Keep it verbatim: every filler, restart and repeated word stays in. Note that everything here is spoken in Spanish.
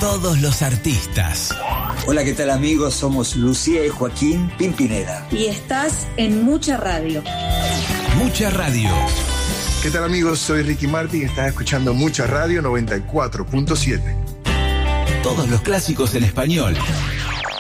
Todos los artistas. Hola, ¿qué tal amigos? Somos Lucía y Joaquín Pimpineda. Y estás en Mucha Radio. Mucha Radio. ¿Qué tal amigos? Soy Ricky Martin y estás escuchando Mucha Radio noventa y cuatro punto siete. Todos los clásicos en español.